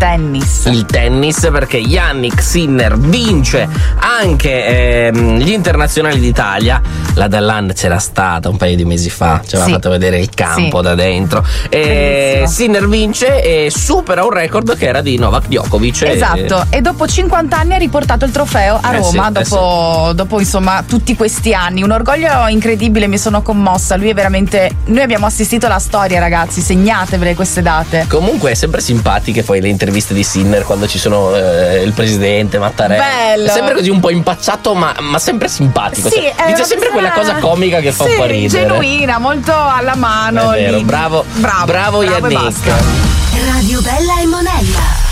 tennis. Il tennis, perché Jannik Sinner vince anche gli internazionali d'Italia. La Dallan c'era stata un paio di mesi fa, ci aveva fatto vedere il campo da dentro. Sinner vince e supera un record che era di Novak Djokovic. Esatto, e dopo 50 anni ha riportato il trofeo a Roma, dopo insomma tutti questi anni. Un orgoglio incredibile, mi sono commossa. Lui è veramente, noi abbiamo assistito alla storia, ragazzi, segnatevele queste date. Comunque è sempre simpatiche poi le interviste di Sinner quando ci sono il presidente Mattarella. Bello. È sempre così un po' impacciato ma sempre simpatico. Sì, dice sempre quella cosa comica che fa un po' ridere. Genuina, molto alla mano. È vero, bravo Jannik. Radio Bella e Monella.